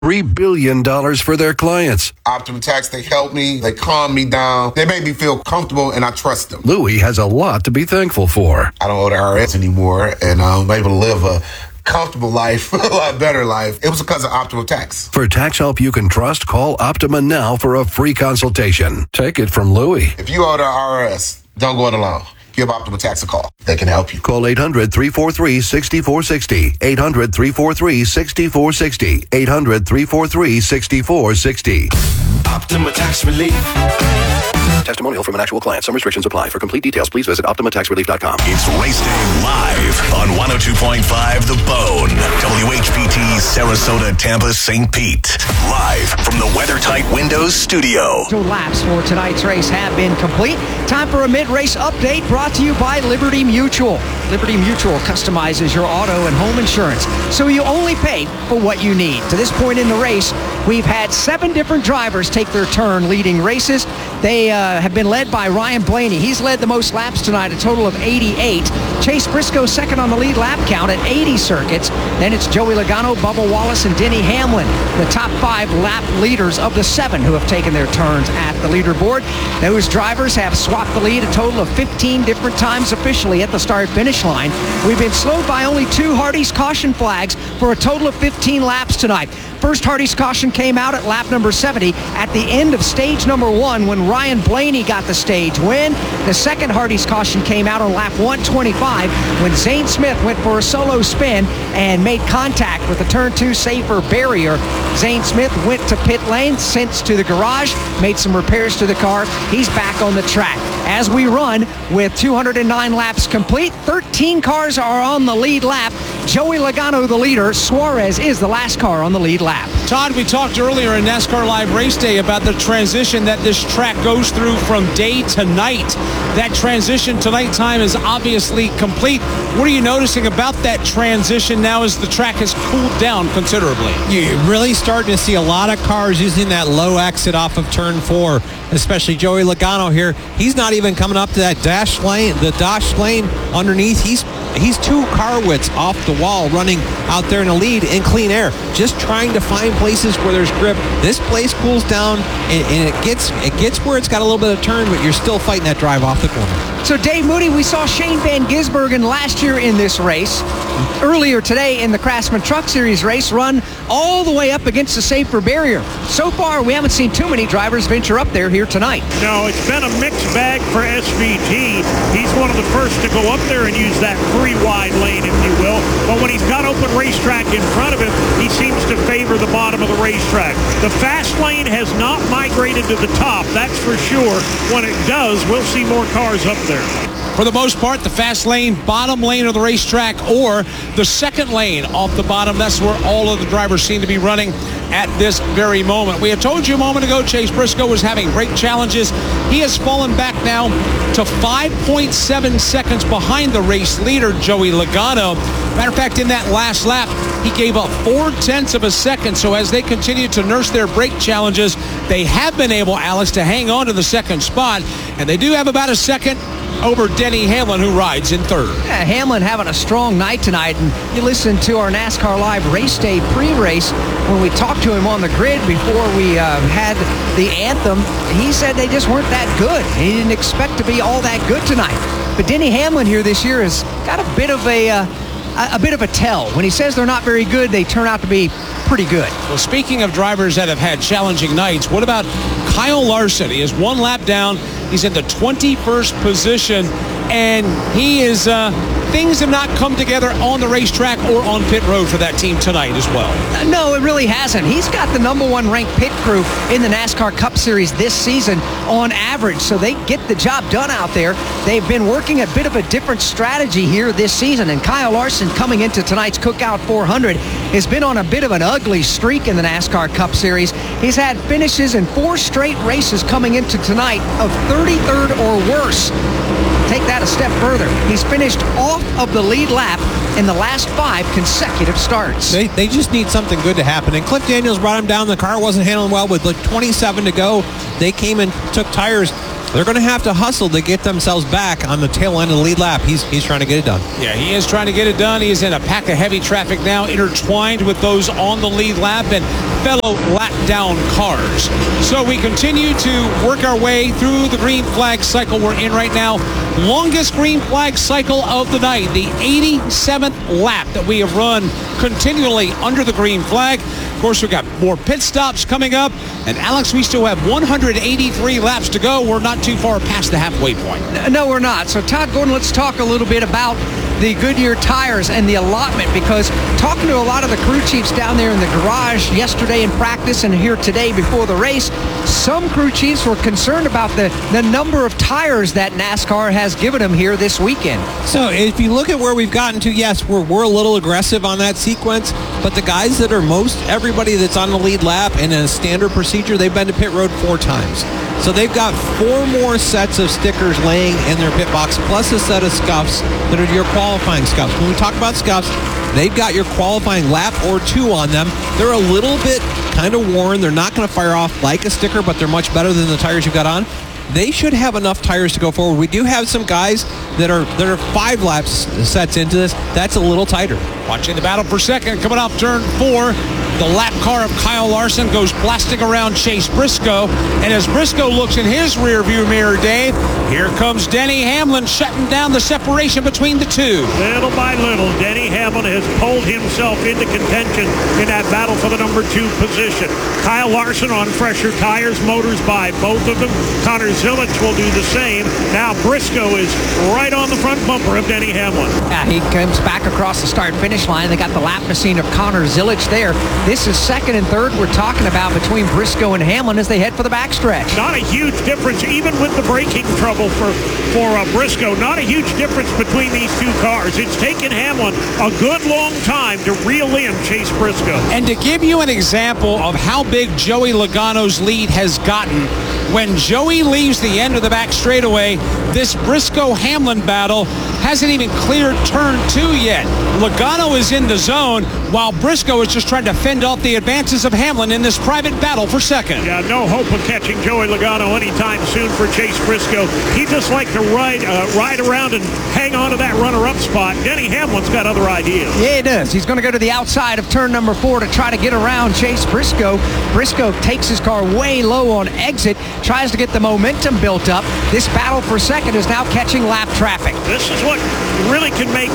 $3 billion for their clients. Optima Tax, they help me, they calm me down, they make me feel comfortable, and I trust them. Louis has a lot to be thankful for. I don't owe the IRS anymore, and I'm able to live a comfortable life, a lot better life. It was because of Optima Tax. For tax help you can trust, call Optima now for a free consultation. Take it from Louis. If you owe the IRS, don't go it alone. Give Optima Tax a call. They can help you. Call 800-343-6460. 800-343-6460. 800-343-6460. Optima Tax Relief. Testimonial from an actual client. Some restrictions apply. For complete details, please visit OptimaTaxRelief.com. It's Race Day live on 102.5 The Bone. WHPT, Sarasota, Tampa, St. Pete. Live from the WeatherTight Windows studio. So laps for tonight's race have been complete. Time for a mid-race update brought to you by Liberty Mutual. Liberty Mutual customizes your auto and home insurance, so you only pay for what you need. To this point in the race, we've had 7 different drivers take their turn leading races. They have been led by Ryan Blaney. He's led the most laps tonight, a total of 88. Chase Briscoe second on the lead lap count at 80 circuits. Then it's Joey Logano, Bubba Wallace, and Denny Hamlin, the top 5 lap leaders of the 7 who have taken their turns at the leaderboard. Those drivers have swapped the lead a total of 15 different times officially at the start-finish line. We've been slowed by only 2 Hardee's caution flags for a total of 15 laps tonight. First Hardee's caution came out at lap number 70 at the end of stage number 1 when Ryan Blaney got the stage win. The second Hardee's caution came out on lap 125 when Zane Smith went for a solo spin and made contact with the turn 2 safer barrier. Zane Smith went to pit lane, sent to the garage, made some repairs to the car. He's back on the track. As we run with 209 laps complete, 13 cars are on the lead lap. Joey Logano the leader. Suarez is the last car on the lead lap. Todd, we talked earlier in NASCAR Live Race Day about the transition that this track goes through from day to night. That transition to nighttime is obviously complete. What are you noticing about that transition now as the track has cooled down considerably? You're really starting to see a lot of cars using that low exit off of turn 4, especially Joey Logano here. He's not even coming up to that dash lane, the dash lane underneath. He's 2 car widths off the wall running out there in the lead in clean air, just trying to find places where there's grip. This place cools down and it gets where it's got a little bit of turn, but you're still fighting that drive off the corner. So Dave Moody, we saw Shane Van Gisbergen last year in this race. Earlier today in the Craftsman Truck Series race, run all the way up against the safer barrier. So far, we haven't seen too many drivers venture up there here tonight. No, it's been a mixed bag for SVG. He's one of the first to go up there and use that 3-wide lane, if you will. But when he's got open racetrack in front of him, he seems to favor the bottom of the racetrack. The fast lane has not migrated to the top, that's for sure. When it does, we'll see more cars up there. For the most part, the fast lane, bottom lane of the racetrack, or the second lane off the bottom. That's where all of the drivers seem to be running at this very moment. We had told you a moment ago Chase Briscoe was having brake challenges. He has fallen back now to 5.7 seconds behind the race leader, Joey Logano. Matter of fact, in that last lap, he gave up 0.4 of a second. So as they continue to nurse their brake challenges, they have been able, Alex, to hang on to the second spot. And they do have about a second over Denny Hamlin, who rides in third. Yeah, Hamlin having a strong night tonight. And you listen to our NASCAR Live Race Day pre-race when we talked to him on the grid before we had the anthem. He said they just weren't that good. He didn't expect to be all that good tonight. But Denny Hamlin here this year has got a bit of a tell. When he says they're not very good, they turn out to be pretty good. Well, speaking of drivers that have had challenging nights, what about Kyle Larson? He is 1 lap down. He's in the 21st position, and he is things have not come together on the racetrack or on pit road for that team tonight as well. No, it really hasn't. He's got the #1 ranked pit crew in the NASCAR Cup Series this season on average, so they get the job done out there. They've been working a bit of a different strategy here this season, and Kyle Larson coming into tonight's Cookout 400 has been on a bit of an ugly streak in the NASCAR Cup Series. He's had finishes in 4 straight races coming into tonight of 33rd or worse. Take that a step further. He's finished off of the lead lap in the last 5 consecutive starts. They just need something good to happen. And Cliff Daniels brought him down. The car wasn't handling well with like 27 to go. They came and took tires. they're going to have to hustle to get themselves back on the tail end of the lead lap. He's trying to get it done. Yeah, he is trying to get it done. He is in a pack of heavy traffic now, intertwined with those on the lead lap and fellow lap down cars. So we continue to work our way through the green flag cycle we're in right now. Longest green flag cycle of the night, the 87th lap that we have run continually under the green flag. Of course, we've got more pit stops coming up. And Alex, we still have 183 laps to go. We're not too far past the halfway point. No, we're not. So, Todd Gordon, let's talk a little bit about the Goodyear tires and the allotment, because talking to a lot of the crew chiefs down there in the garage yesterday in practice and here today before the race, some crew chiefs were concerned about the number of tires that NASCAR has given them here this weekend. So if you look at where we've gotten to, yes, we're a little aggressive on that sequence, but the guys that are everybody that's on the lead lap in a standard procedure, they've been to pit road 4 times. So they've got 4 more sets of stickers laying in their pit box, plus a set of scuffs that are your qualifying scuffs. When we talk about scuffs, they've got your qualifying lap or 2 on them. They're a little bit kind of worn. They're not going to fire off like a sticker, but they're much better than the tires you've got on. They should have enough tires to go forward. We do have some guys that are 5 laps sets into this. That's a little tighter. Watching the battle for second, coming off turn 4. The lap car of Kyle Larson goes blasting around Chase Briscoe. And as Briscoe looks in his rearview mirror, Dave, here comes Denny Hamlin shutting down the separation between the two. Little by little, Denny Hamlin has pulled himself into contention in that battle for the number 2 position. Kyle Larson on fresher tires, motors by both of them. Connor Zilic will do the same. Now Briscoe is right on the front bumper of Denny Hamlin. Yeah, he comes back across the start-finish line. They got the lap machine of Connor Zilic there. This is second and third we're talking about between Briscoe and Hamlin as they head for the backstretch. Not a huge difference, even with the braking trouble for Briscoe. Not a huge difference between these 2 cars. It's taken Hamlin a good long time to reel in Chase Briscoe. And to give you an example of how big Joey Logano's lead has gotten, when Joey leaves the end of the back straightaway, this Briscoe-Hamlin battle hasn't even cleared turn 2 yet. Logano is in the zone, while Briscoe is just trying to fend off the advances of Hamlin in this private battle for second. Yeah, no hope of catching Joey Logano anytime soon for Chase Briscoe. He'd just like to ride around and hang on to that runner-up spot. Denny Hamlin's got other ideas. Yeah, he does. He's going to go to the outside of turn number 4 to try to get around Chase Briscoe. Briscoe takes his car way low on exit, tries to get the momentum built up. This battle for second is now catching lap traffic. This is what really can make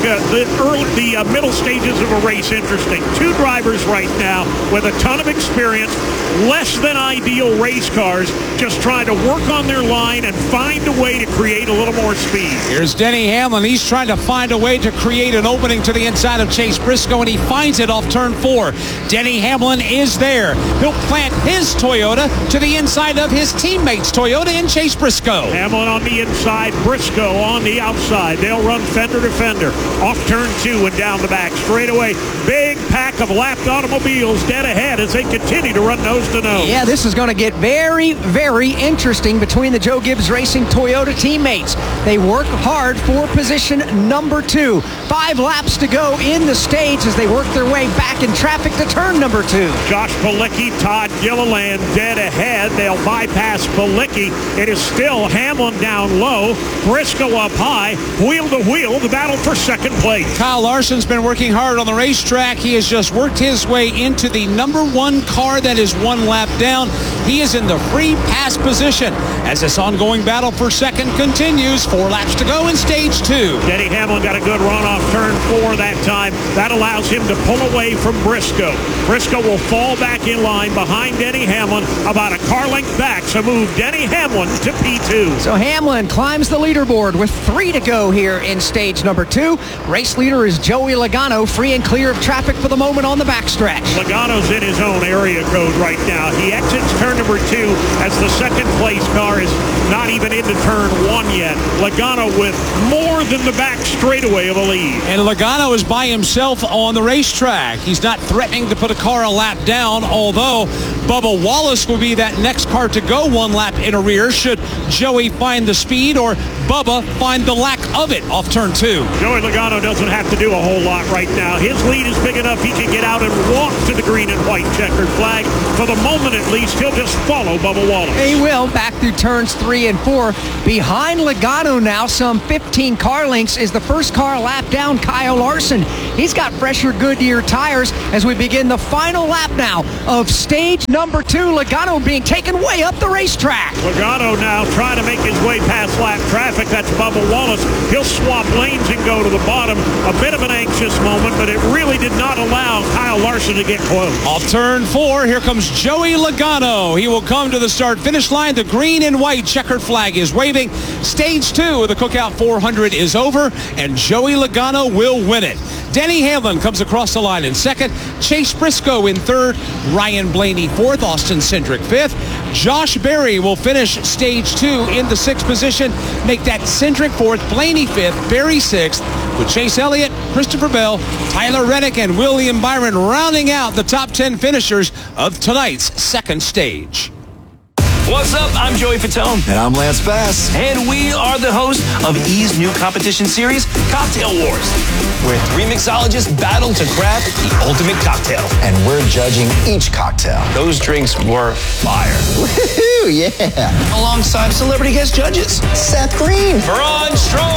the middle stages of a race interesting. 2 drivers right now with a ton of experience, less than ideal race cars, just trying to work on their line and find a way to create a little more speed. Here's Denny Hamlin. He's trying to find a way to create an opening to the inside of Chase Briscoe, and he finds it off turn 4. Denny Hamlin is there. He'll plant his Toyota to the inside of his teammate's Toyota in Chase Briscoe. Hamlin on the inside, Briscoe on the outside. They'll run fender to fender off turn 2 and down the back straightaway. Big pack of lapped automobiles dead ahead as they continue to run nose to nose. Yeah, this is going to get very, very interesting between the Joe Gibbs Racing Toyota teammates. They work hard for position number 2. 5 laps to go in the stage as they work their way back in traffic to turn number 2. Josh Bilicki, Todd Gilliland dead ahead. They'll bypass Bilicki. It is still Hamlin down low, Briscoe up high, wheel to wheel, the battle for second place. Kyle Larson's been working hard on the racetrack. He has just worked his way into the number 1 car that is 1 lap down. He is in the free pass position as this ongoing battle for second continues. 4 laps to go in stage 2. Denny Hamlin got a good run off turn 4 that time. That allows him to pull away from Briscoe. Briscoe will fall back in line behind Denny Hamlin about a car length back, so move Denny Hamlin to P2. So Hamlin climbs the leaderboard with 3 to go here in stage number 2. Race leader is Joey Logano, free and clear of traffic for the moment on the backstretch. Logano's in his own area code right now. He exits turn number 2 as the second place car is not even into turn 1 yet. Logano with more than the back straightaway of a lead. And Logano is by himself on the racetrack. He's not threatening to put a car a lap down, although Bubba Wallace will be that next car to go one lap in a rear should Joey find the speed or Bubba find the lack of it off turn 2. Joey Logano doesn't have to do a whole lot right now. His lead is big enough he can get out and walk to the green and white checkered flag. For the moment, at least, he'll just follow Bubba Wallace. He will, back through turns 3 and 4. Behind Logano now, some 15 car lengths, is the first car lap down, Kyle Larson. He's got fresher Goodyear tires as we begin the final lap now of stage number 2. Logano being taken way up the racetrack. Logano now trying to make his way past lap traffic. That's Bubba Wallace. He'll swap lanes and go to the bottom. A bit of an anxious moment, but it really did not allow Kyle Larson to get close. Off turn 4, here comes Joey Logano. He will come to the start-finish line. The green and white checkered flag is waving. Stage 2 of the Cookout 400 is over, and Joey Logano will win it. Denny Hamlin comes across the line in second. Chase Briscoe in third. Ryan Blaney fourth. Austin Cindric fifth. Josh Berry will finish stage 2 in the 6th position. Make that Cindric fourth, Blaney fifth, Berry sixth, with Chase Elliott, Christopher Bell, Tyler Reddick, and William Byron rounding out the top 10 finishers of tonight's second stage. What's up? I'm Joey Fatone. And I'm Lance Bass. And we are the hosts of E's new competition series, Cocktail Wars, where 3 mixologists battle to craft the ultimate cocktail. And we're judging each cocktail. Those drinks were fire. Woohoo, yeah. Alongside celebrity guest judges, Seth Green. Braun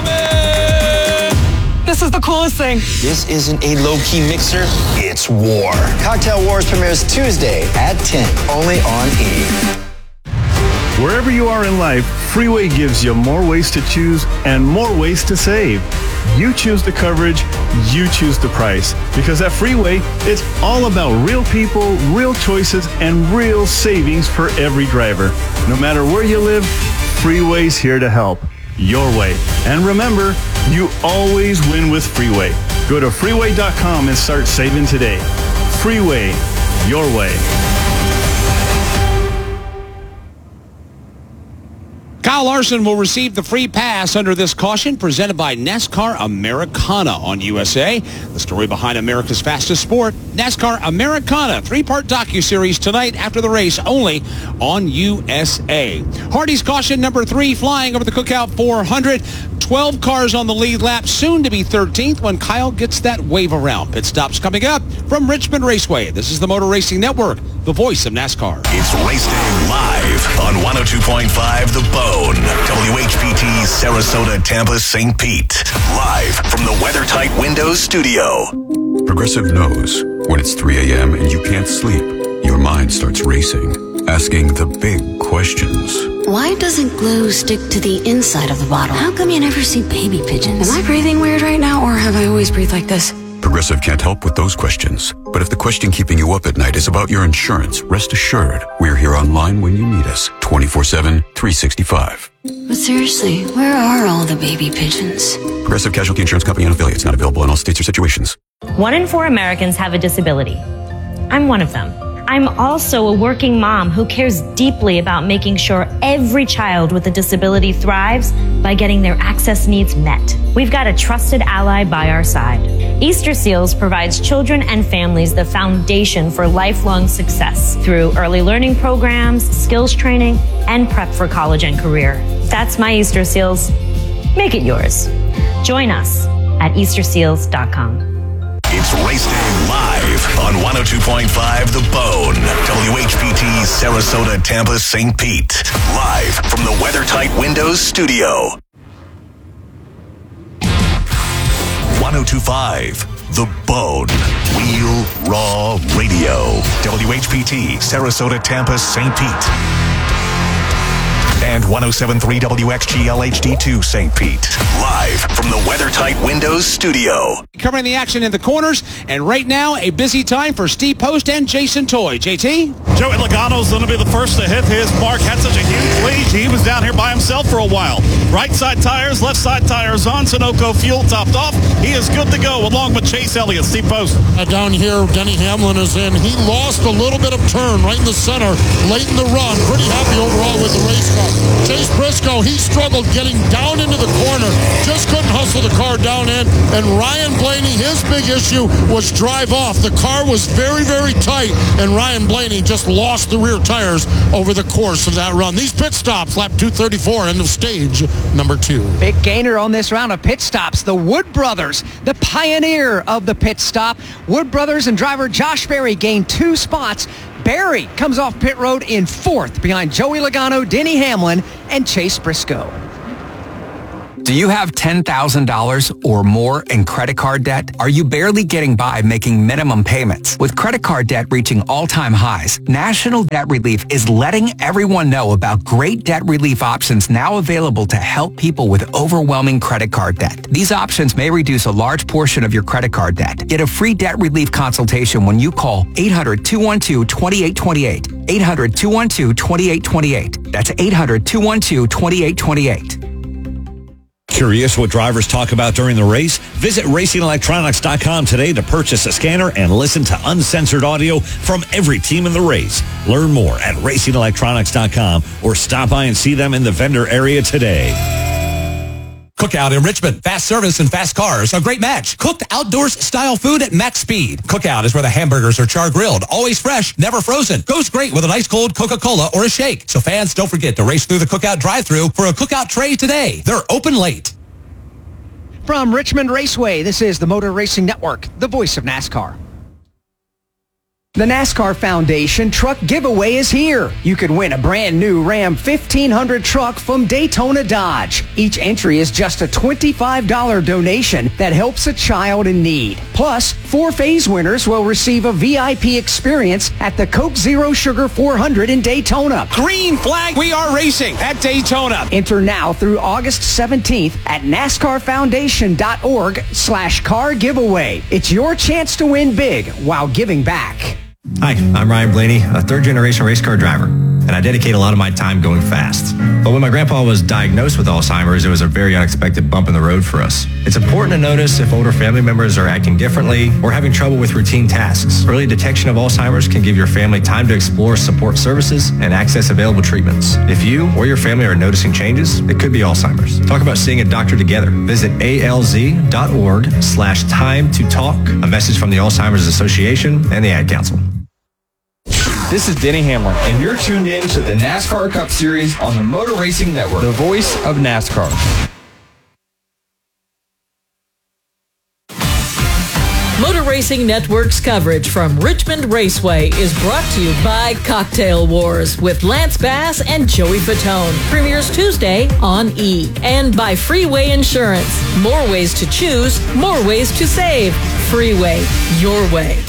Strowman. This is the coolest thing. This isn't a low-key mixer, it's war. Cocktail Wars premieres Tuesday at 10, only on E! Wherever you are in life, Freeway gives you more ways to choose and more ways to save. You choose the coverage, you choose the price. Because at Freeway, it's all about real people, real choices, and real savings for every driver. No matter where you live, Freeway's here to help. Your way. And remember, you always win with Freeway. Go to freeway.com and start saving today. Freeway, your way. Kyle Larson will receive the free pass under this caution presented by NASCAR Americana on USA. The story behind America's fastest sport, NASCAR Americana, 3-part docuseries tonight after the race only on USA. Hardy's caution number 3 flying over the Cookout 400. 12 cars on the lead lap, soon to be 13th when Kyle gets that wave around. Pit stops coming up from Richmond Raceway. This is the Motor Racing Network, the voice of NASCAR. It's Race Day live on 102.5 The Bone, WHPT Sarasota, Tampa, St. Pete. Live from the WeatherTight Windows studio. Progressive knows when it's 3 a.m. and you can't sleep, your mind starts racing, asking the big questions. Why doesn't glue stick to the inside of the bottle? How come you never see baby pigeons? Am I breathing weird right now, or have I always breathed like this? Progressive can't help with those questions. But if the question keeping you up at night is about your insurance, rest assured, we're here online when you need us, 24/7, 365. But seriously, where are all the baby pigeons? Progressive Casualty Insurance Company and affiliates, not available in all states or situations. 1 in 4 Americans have a disability. I'm one of them. I'm also a working mom who cares deeply about making sure every child with a disability thrives by getting their access needs met. We've got a trusted ally by our side. Easter Seals provides children and families the foundation for lifelong success through early learning programs, skills training, and prep for college and career. That's my Easter Seals. Make it yours. Join us at easterseals.com. It's Race Day live on 102.5 The Bone, WHPT Sarasota, Tampa, St. Pete. Live from the WeatherTight Windows studio. 102.5 The Bone, Wheel Raw Radio, WHPT Sarasota, Tampa, St. Pete. And 107.3 WXGL HD2 St. Pete. Live from the WeatherTight Windows studio. Covering the action in the corners, and right now a busy time for Steve Post and Jason Toy. JT? Joey Logano's going to be the first to hit his mark. Had such a huge lead. He was down here by himself for a while. Right side tires, left side tires on. Sunoco fuel topped off. He is good to go along with Chase Elliott. Steve Post. Down here, Denny Hamlin is in. He lost a little bit of turn right in the center late in the run. Pretty happy overall with the race car. Chase Briscoe, he struggled getting down into the corner, just couldn't hustle the car down in. And Ryan Blaney, his big issue was drive off. The car was very, very tight, and Ryan Blaney just lost the rear tires over the course of that run. These pit stops, lap 234, end of stage number 2. Big gainer on this round of pit stops. The Wood Brothers, the pioneer of the pit stop. Wood Brothers and driver Josh Berry gained 2 spots. Berry comes off pit road in 4th behind Joey Logano, Denny Hamlin, and Chase Briscoe. Do you have $10,000 or more in credit card debt? Are you barely getting by making minimum payments? With credit card debt reaching all-time highs, National Debt Relief is letting everyone know about great debt relief options now available to help people with overwhelming credit card debt. These options may reduce a large portion of your credit card debt. Get a free debt relief consultation when you call 800-212-2828. 800-212-2828. That's 800-212-2828. Curious what drivers talk about during the race? Visit RacingElectronics.com today to purchase a scanner and listen to uncensored audio from every team in the race. Learn more at RacingElectronics.com or stop by and see them in the vendor area today. Cookout in Richmond. Fast service and fast cars. A great match. Cooked outdoors style food at max speed. Cookout is where the hamburgers are char grilled. Always fresh, never frozen. Goes great with an ice cold Coca-Cola or a shake. So fans, don't forget to race through the Cookout drive-thru for a Cookout tray today. They're open late. From Richmond Raceway, this is the Motor Racing Network, the voice of NASCAR. The NASCAR Foundation Truck Giveaway is here. You could win a brand new Ram 1500 truck from Daytona Dodge. Each entry is just a $25 donation that helps a child in need. Plus, 4 phase winners will receive a VIP experience at the Coke Zero Sugar 400 in Daytona. Green flag, we are racing at Daytona. Enter now through August 17th at NASCARFoundation.org/car giveaway. It's your chance to win big while giving back. Hi, I'm Ryan Blaney, a third-generation race car driver, and I dedicate a lot of my time going fast. But when my grandpa was diagnosed with Alzheimer's, it was a very unexpected bump in the road for us. It's important to notice if older family members are acting differently or having trouble with routine tasks. Early detection of Alzheimer's can give your family time to explore support services and access available treatments. If you or your family are noticing changes, it could be Alzheimer's. Talk about seeing a doctor together. Visit alz.org/time to talk. A message from the Alzheimer's Association and the Ad Council. This is Denny Hamlin, and you're tuned in to the NASCAR Cup Series on the Motor Racing Network, the voice of NASCAR. Motor Racing Network's coverage from Richmond Raceway is brought to you by Cocktail Wars with Lance Bass and Joey Fatone. Premieres Tuesday on E! And by Freeway Insurance. More ways to choose, more ways to save. Freeway, your way.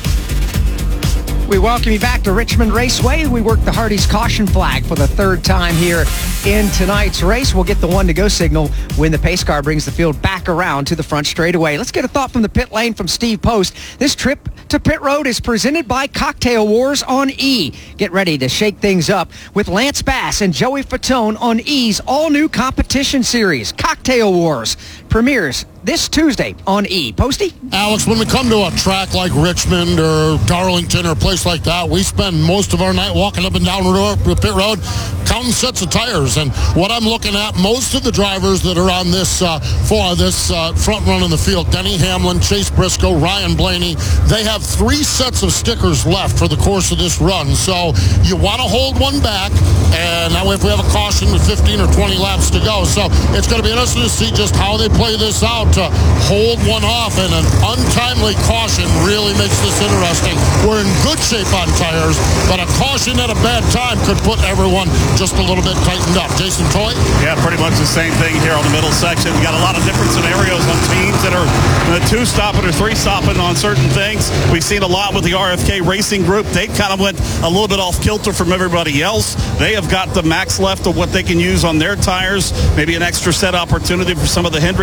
We welcome you back to Richmond Raceway. We work the Hardee's caution flag for the 3rd time here in tonight's race. We'll get the 1-to-go signal when the pace car brings the field back around to the front straightaway. Let's get a thought from the pit lane from Steve Post. This trip to pit road is presented by Cocktail Wars on E! Get ready to shake things up with Lance Bass and Joey Fatone on E's all-new competition series, Cocktail Wars. Premieres this Tuesday on E! Posty? Alex, when we come to a track like Richmond or Darlington or a place like that, we spend most of our night walking up and down the pit road, counting sets of tires. And what I'm looking at, most of the drivers that are on this front run in the field, Denny Hamlin, Chase Briscoe, Ryan Blaney, they have 3 sets of stickers left for the course of this run. So you want to hold one back, and now if we have a caution with 15 or 20 laps to go. So it's going to be interesting to see just how they play this out to hold one off, and an untimely caution really makes this interesting. We're in good shape on tires, but a caution at a bad time could put everyone just a little bit tightened up. Jason Toy? Yeah, pretty much the same thing here on the middle section. We got a lot of different scenarios on teams that are 2-stopping or 3-stopping on certain things. We've seen a lot with the RFK Racing Group. They kind of went a little bit off kilter from everybody else. They have got the max left of what they can use on their tires. Maybe an extra set opportunity for some of the Hendrick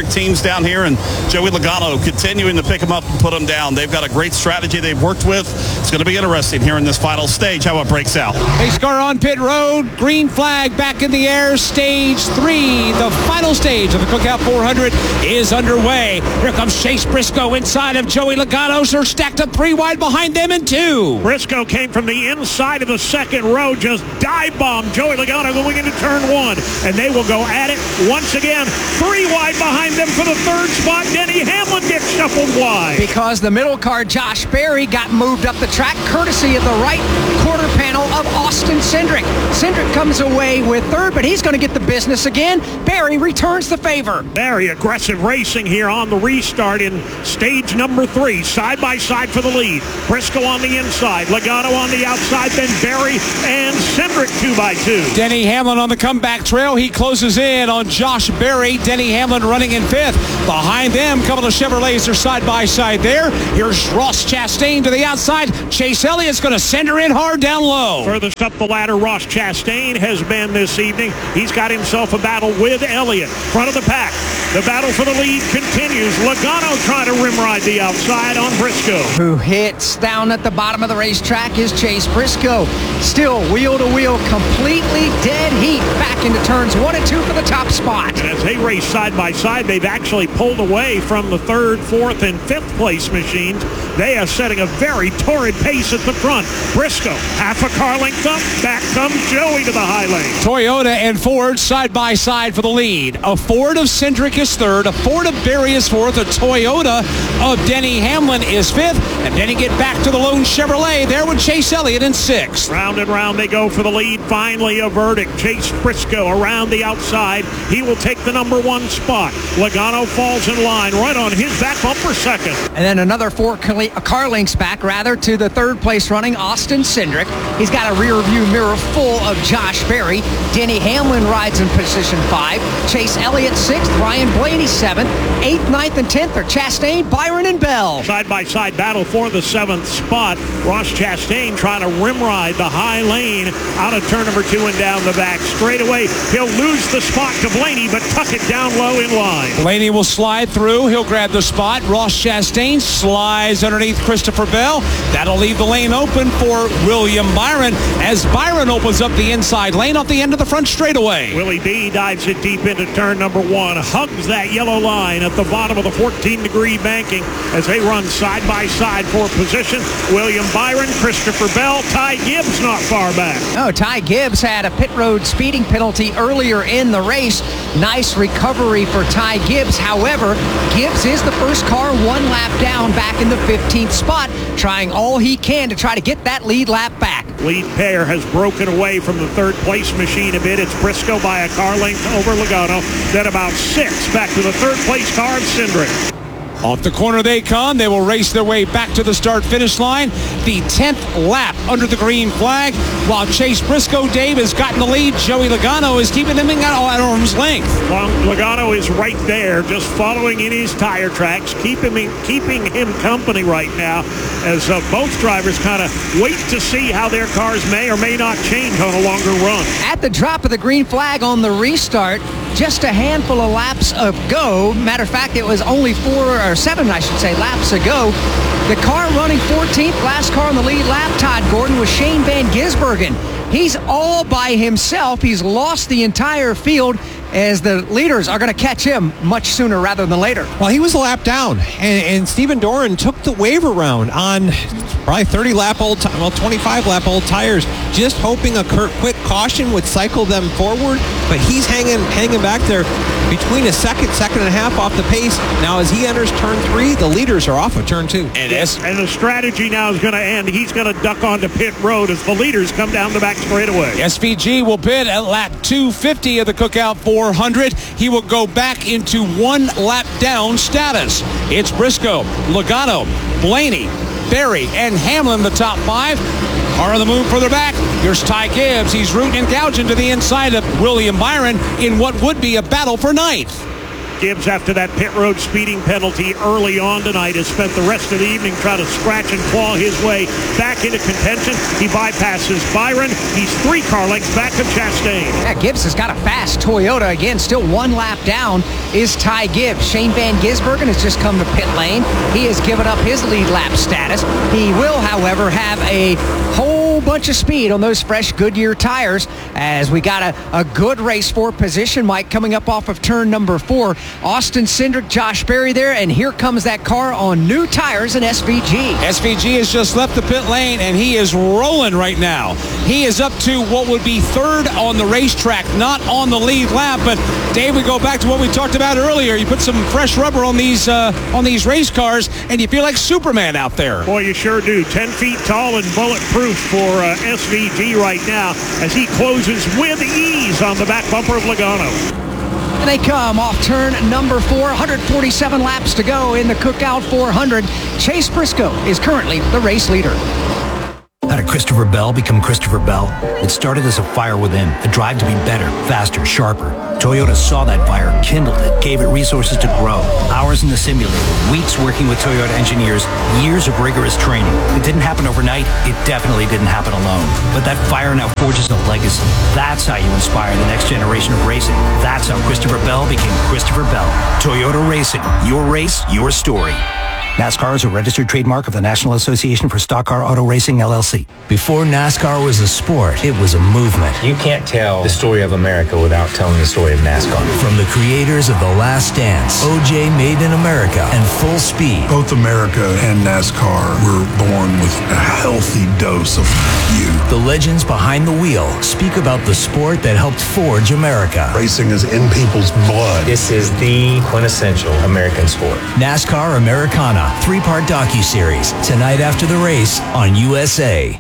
Hendrick teams down here, and Joey Logano continuing to pick them up and put them down. They've got a great strategy they've worked with. It's going to be interesting here in this final stage how it breaks out. Pace car on pit road. Green flag back in the air. Stage 3, the final stage of the Cookout 400 is underway. Here comes Chase Briscoe inside of Joey Logano. They're stacked up 3 wide behind them in 2. Briscoe came from the inside of the second row, just dive bombed Joey Logano going into turn 1, and they will go at it once again. 3 wide behind them for the third spot. Denny Hamlin gets shuffled wide. Because the middle car, Josh Berry, got moved up the track courtesy of the right quarter panel of Austin Cindric. Cindric comes away with third, but he's going to get the business again. Berry returns the favor. Very aggressive racing here on the restart in stage number 3. Side by side for the lead. Briscoe on the inside. Logano on the outside. Then Berry and Cindric 2 by 2. Denny Hamlin on the comeback trail. He closes in on Josh Berry. Denny Hamlin running in 5th. Behind them, a couple of Chevrolets are side by side there. Here's Ross Chastain to the outside. Chase Elliott's going to send her in hard down low. Furthest up the ladder, Ross Chastain has been this evening. He's got himself a battle with Elliott. Front of the pack. The battle for the lead continues. Logano trying to rim ride the outside on Briscoe. Who hits down at the bottom of the racetrack is Chase Briscoe. Still wheel to wheel, completely dead heat back into turns 1 and 2 for the top spot. And as they race side by side, they've actually pulled away from the 3rd, 4th, and 5th place machines. They are setting a very torrid pace at the front. Briscoe, half a car length up. Back comes Joey to the high lane. Toyota and Ford side by side for the lead. A Ford of Cindric is 3rd. A Ford of Berry is 4th. A Toyota of Denny Hamlin is 5th. And then you get back to the lone Chevrolet there with Chase Elliott in 6th. Round and round they go for the lead. Finally a verdict. Chase Briscoe around the outside. He will take the number 1 spot. Logano falls in line right on his back bumper second. And then another 4 car lengths back, to the 3rd place running Austin Cindric. He's got a rear view mirror full of Josh Berry. Denny Hamlin rides in position 5. Chase Elliott 6th. Ryan Blaney 7th. 8th, 9th, and 10th are Chastain, Byron, and Bell. Side-by-side battle for the 7th spot. Ross Chastain trying to rim ride the high lane out of turn number 2 and down the back straightaway. He'll lose the spot to Blaney, but tuck it down low in line. Blaney will slide through. He'll grab the spot. Ross Chastain slides underneath Christopher Bell. That'll leave the lane open for William Byron as Byron opens up the inside lane off the end of the front straightaway. Willie B dives it deep into turn number 1, hugs that yellow line at the bottom of the 14-degree banking as they run side by side for position. William Byron, Christopher Bell, Ty Gibbs not far back. Oh, Ty Gibbs had a pit road speeding penalty earlier in the race. Nice recovery for Ty Gibbs. However, Gibbs is the first car 1 lap down back in the 15th spot, trying all he can to try to get that lead lap back. Lead pair has broken away from the 3rd place machine a bit. It's Briscoe by a car length over Logano. Then about 6 back to the 3rd place car of Cindric. Off the corner they come. They will race their way back to the start-finish line. The 10th lap under the green flag. While Chase Briscoe, Dave, has gotten the lead, Joey Logano is keeping him at arm's length. Logano is right there, just following in his tire tracks, keeping him company right now as both drivers kind of wait to see how their cars may or may not change on a longer run. At the drop of the green flag on the restart, just a handful of laps ago, matter of fact, it was only 7 laps ago, the car running 14th, last car on the lead lap, Todd Gordon, was Shane Van Gisbergen. He's all by himself. He's lost the entire field as the leaders are going to catch him much sooner rather than later. Well, he was a lap down, and Stephen Doran took the waiver round on probably 25-lap-old tires, just hoping a quick caution would cycle them forward, but he's hanging back there between a second and a half off the pace. Now, as he enters turn 3, the leaders are off of turn 2. And the strategy now is going to end. He's going to duck onto pit road as the leaders come down the back straightaway. SVG will pit at lap 250 of the Cookout 400. He will go back into 1 lap down status. It's Briscoe, Logano, Blaney, Berry, and Hamlin, the top 5. Car on the move further back. Here's Ty Gibbs. He's rooting and gouging to the inside of William Byron in what would be a battle for 9th. Gibbs, after that pit road speeding penalty early on tonight, has spent the rest of the evening trying to scratch and claw his way back into contention. He bypasses Byron. He's 3 car lengths back of Chastain. Yeah, Gibbs has got a fast Toyota. Again, still 1 lap down is Ty Gibbs. Shane Van Gisbergen has just come to pit lane. He has given up his lead lap status. He will, however, have a whole bunch of speed on those fresh Goodyear tires as we got a good race for position. Mike coming up off of turn number 4. Austin Cindric, Josh Berry there, and here comes that car on new tires in SVG. SVG has just left the pit lane, and he is rolling right now. He is up to what would be 3rd on the racetrack, not on the lead lap. But Dave, we go back to what we talked about earlier. You put some fresh rubber on these race cars, and you feel like Superman out there. Boy, you sure do. 10 feet tall and bulletproof for SVG right now as he closes with ease on the back bumper of Logano. And they come off turn number 4, 147 laps to go in the Cookout 400. Chase Briscoe is currently the race leader. How did Christopher Bell become Christopher Bell? It started as a fire within, a drive to be better, faster, sharper. Toyota saw that fire, kindled it, gave it resources to grow. Hours in the simulator, weeks working with Toyota engineers, years of rigorous training. It didn't happen overnight. It definitely didn't happen alone. But that fire now forges a legacy. That's how you inspire the next generation of racing. That's how Christopher Bell became Christopher Bell. Toyota Racing. Your race, your story. NASCAR is a registered trademark of the National Association for Stock Car Auto Racing, LLC. Before NASCAR was a sport, it was a movement. You can't tell the story of America without telling the story of NASCAR. From the creators of The Last Dance, OJ Made in America, and Full Speed. Both America and NASCAR were born with a healthy dose of you. The legends behind the wheel speak about the sport that helped forge America. Racing is in people's blood. This is the quintessential American sport. NASCAR Americana, 3-part docuseries, tonight after the race on USA.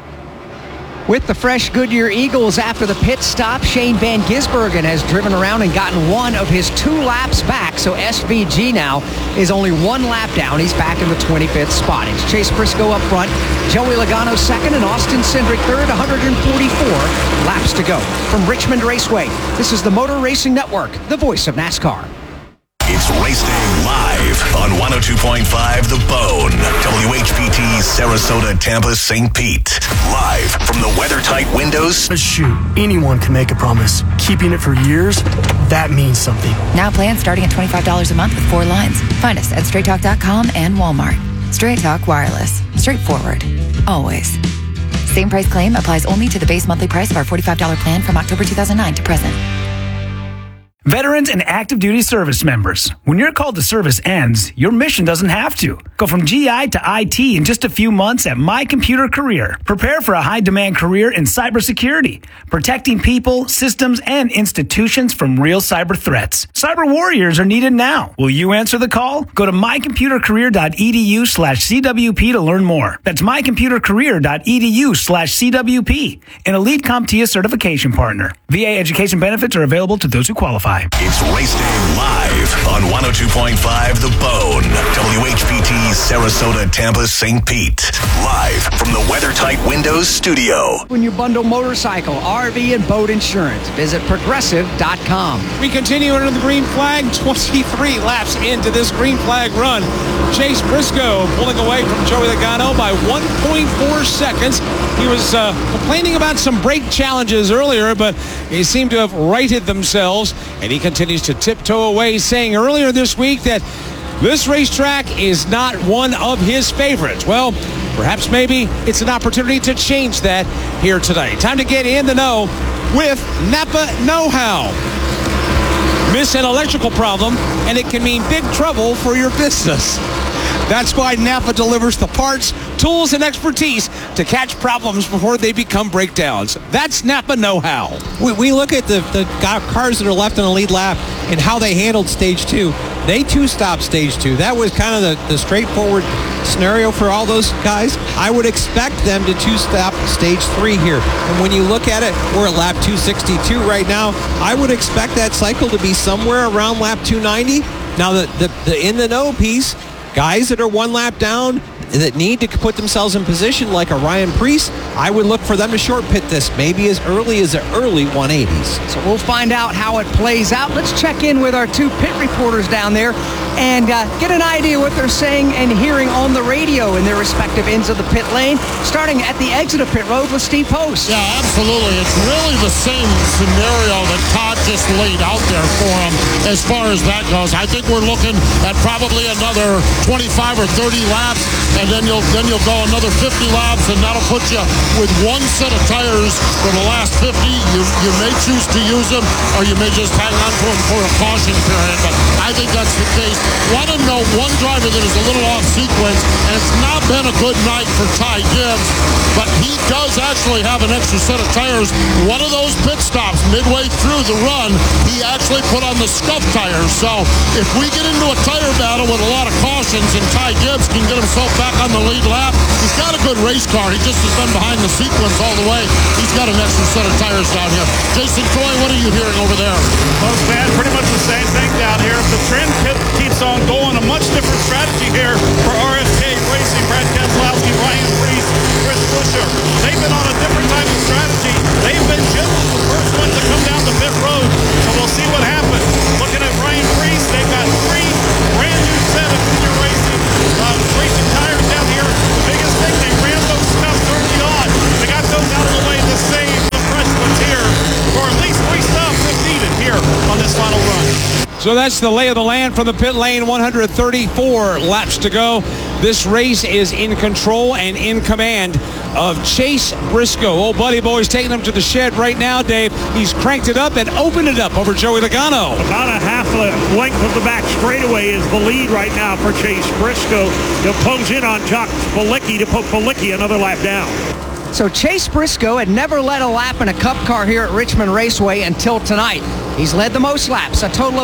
With the fresh Goodyear Eagles after the pit stop, Shane Van Gisbergen has driven around and gotten 1 of his 2 laps back. So SVG now is only 1 lap down. He's back in the 25th spot. It's Chase Briscoe up front, Joey Logano second, and Austin Cindric third. 144 laps to go. From Richmond Raceway, this is the Motor Racing Network, the voice of NASCAR. It's Race Day live on 102.5 The Bone, WHPT, Sarasota, Tampa, St. Pete. Live from the WeatherTight windows. Shoot, anyone can make a promise. Keeping it for years, that means something. Now plans starting at $25 a month with 4 lines. Find us at StraightTalk.com and Walmart. Straight Talk Wireless. Straightforward. Always. Same price claim applies only to the base monthly price of our $45 plan from October 2009 to present. Veterans and active duty service members, when your call to service ends, your mission doesn't have to. Go from GI to IT in just a few months at My Computer Career. Prepare for a high-demand career in cybersecurity, protecting people, systems, and institutions from real cyber threats. Cyber warriors are needed now. Will you answer the call? Go to mycomputercareer.edu/CWP to learn more. That's mycomputercareer.edu/CWP, an Elite CompTIA certification partner. VA education benefits are available to those who qualify. It's Race Day live on 102.5 The Bone, WHPT, Sarasota, Tampa, St. Pete. Live from the WeatherTight Windows studio. When you bundle motorcycle, RV, and boat insurance, visit Progressive.com. We continue under the green flag, 23 laps into this green flag run. Chase Briscoe pulling away from Joey Logano by 1.4 seconds. He was complaining about some brake challenges earlier, but they seem to have righted themselves, and he continues to tiptoe away, saying earlier this week that this racetrack is not one of his favorites. Well, perhaps maybe it's an opportunity to change that here tonight. Time to get in the know with Napa Know-How. Miss an electrical problem, and it can mean big trouble for your business. That's why Napa delivers the parts, tools, and expertise to catch problems before they become breakdowns. That's Napa Know-How. We look at the cars that are left on the lead lap and how they handled Stage 2. They two-stopped Stage 2. That was kind of the straightforward scenario for all those guys. I would expect them to two-stop Stage 3 here. And when you look at it, we're at lap 262 right now. I would expect that cycle to be somewhere around lap 290. Now, the in-the-know piece, guys that are 1 lap down, that need to put themselves in position, like a Ryan Preece, I would look for them to short pit this, maybe as early as the early 180s. So we'll find out how it plays out. Let's check in with our two pit reporters down there and get an idea what they're saying and hearing on the radio in their respective ends of the pit lane, starting at the exit of pit road with Steve Post. Yeah, absolutely. It's really the same scenario that Todd just laid out there for him as far as that goes. I think we're looking at probably another 25 or 30 laps, and then you'll go another 50 laps, and that'll put you with one set of tires for the last 50. You may choose to use them, or you may just hang on to them for a caution period, but I think that's the case. Want to know one driver that is a little off sequence, and it's not been a good night for Ty Gibbs, but he does actually have an extra set of tires. One of those pit stops midway through the run, he actually put on the scuff tires. So if we get into a tire battle with a lot of cautions and Ty Gibbs can get himself back on the lead lap, he's got a good race car. He just has been behind the sequence all the way. He's got an extra set of tires down here. Jason Troy, what are you hearing over there? Well, Stan, pretty much the same thing down here. If the trend keeps on going, a much different strategy here for RFK Racing. Brad Keselowski, Ryan Preece, Chris Buescher. They've been on a different type of strategy. They've been gentle, the first one to come down the pit road. So we'll see what happens. Looking at Ryan Preece, they've got three brand new set of junior racing tires down here. The biggest thing, they ran those stuffs early on. They got those out of the way to save the fresh ones here for at least 3 stops if needed here on this final run. So that's the lay of the land from the pit lane. 134 laps to go. This race is in control and in command of Chase Briscoe. Old Buddy Boy's taking him to the shed right now, Dave. He's cranked it up and opened it up over Joey Logano. About a half length of the back straightaway is the lead right now for Chase Briscoe. He'll close in on Jock Bilicki to put Bilicki another lap down. So Chase Briscoe had never led a lap in a Cup car here at Richmond Raceway until tonight. He's led the most laps, a total of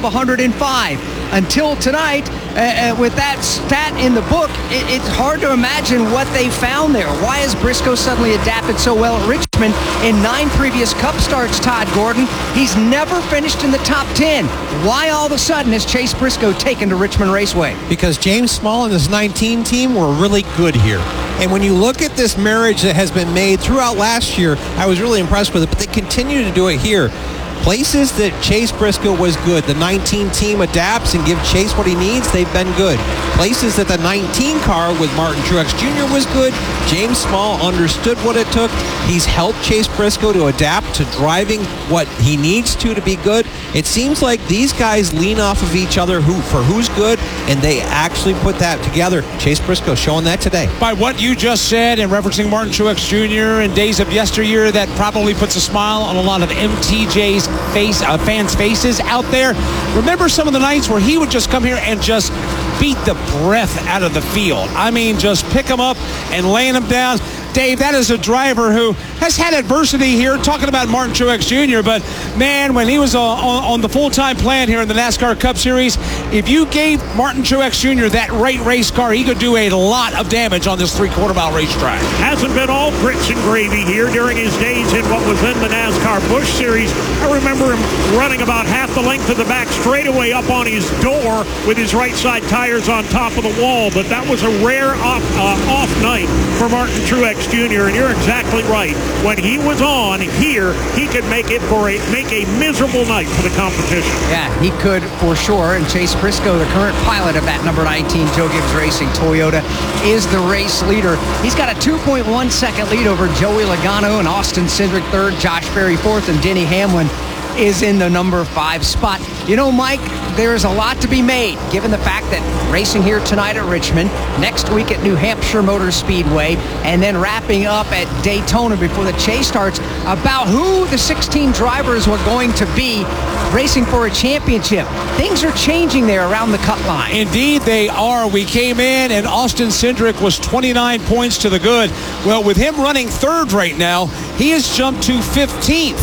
105. Until tonight, with that stat in the book, it's hard to imagine what they found there. Why has Briscoe suddenly adapted so well at Richmond? In 9 previous Cup starts, Todd Gordon, he's never finished in the top 10. Why all of a sudden is Chase Briscoe taken to Richmond Raceway? Because James Small and his 19 team were really good here. And when you look at this marriage that has been made throughout last year, I was really impressed with it, but they continue to do it here. Places that Chase Briscoe was good, the 19 team adapts and give Chase what he needs, they've been good. Places that the 19 car with Martin Truex Jr. was good, James Small understood what it took. He's helped Chase Briscoe to adapt to driving what he needs to be good. It seems like these guys lean off of each other for who's good, and they actually put that together. Chase Briscoe showing that today. By what you just said and referencing Martin Truex Jr. and days of yesteryear, that probably puts a smile on a lot of MTJ's fans' faces out there. Remember some of the nights where he would just come here and just beat the breath out of the field. I mean, just pick him up and laying him down. Dave, that is a driver who has had adversity here, talking about Martin Truex Jr., but man, when he was on the full-time plan here in the NASCAR Cup Series, if you gave Martin Truex Jr. that right race car, he could do a lot of damage on this 3/4-mile racetrack. Hasn't been all grits and gravy here during his days in what was then the NASCAR Busch Series. I remember him running about half the length of the back straightaway up on his door with his right side tires on top of the wall, but that was a rare off night for Martin Truex Jr., and you're exactly right. When he was on here, he could make a miserable night for the competition. Yeah, he could for sure. And Chase Briscoe, the current pilot of that number 19 Joe Gibbs Racing Toyota, is the race leader. He's got a 2.1 second lead over Joey Logano and Austin Cindric third, Josh Berry fourth, and Denny Hamlin is in the number 5 spot. You know, Mike, there's a lot to be made given the fact that racing here tonight at Richmond, next week at New Hampshire Motor Speedway, and then wrapping up at Daytona before the chase starts, about who the 16 drivers were going to be racing for a championship. Things are changing there around the cut line. Indeed they are. We came in and Austin Cindric was 29 points to the good. Well, with him running third right now, he has jumped to 15th